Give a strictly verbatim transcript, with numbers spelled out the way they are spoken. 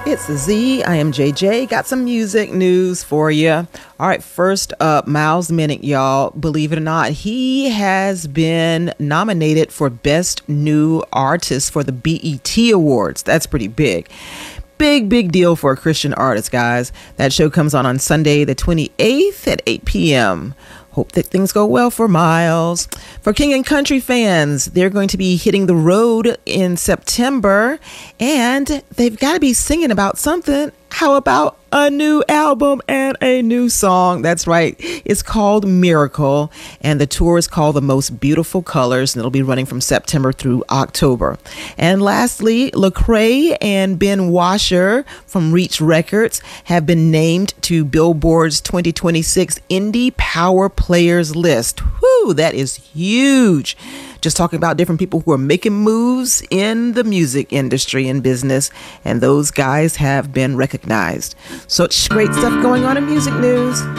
It's Z. I am J J. Got some music news for you. All right, first up, Miles Minnick, y'all. Believe it or not, he has been nominated for Best New Artist for the B E T Awards. That's pretty big. Big, big deal for a Christian artist, guys. That show comes on on Sunday, the twenty-eighth at eight p.m. Hope that things go well for Miles. For King and Country fans, they're going to be hitting the road in September, and they've got to be singing about something. How about a new album and a new song? That's right. It's called Miracle, and the tour is called The Most Beautiful Colors, and it'll be running from September through October. And lastly, Lecrae and Ben Washer from Reach Records have been named to Billboard's twenty twenty-six Indie Power Players list. Whoo, that is huge. Just talking about different people who are making moves in the music industry and business, and those guys have been recognized. So it's great stuff going on in music news.